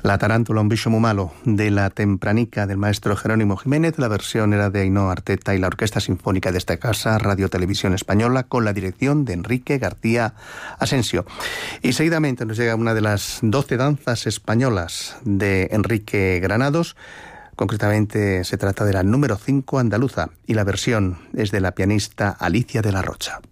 La tarántula, un bicho muy malo, de La Tempranica, del maestro Jerónimo Jiménez. La versión era de Ainhoa Arteta y la Orquesta Sinfónica de esta casa, Radio Televisión Española, con la dirección de Enrique García Asensio. Y seguidamente nos llega una de las 12 danzas españolas de Enrique Granados. Concretamente se trata de la número 5 andaluza, y la versión es de la pianista Alicia de la Rocha.